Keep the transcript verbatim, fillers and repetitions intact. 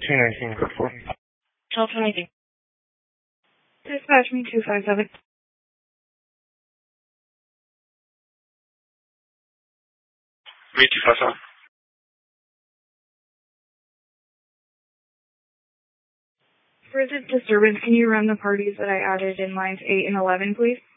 two nineteen, code four. Delta nineteen. Dispatch me two five seven. Me two five seven. For the disturbance, can you run the parties that I added in lines eight and eleven, please?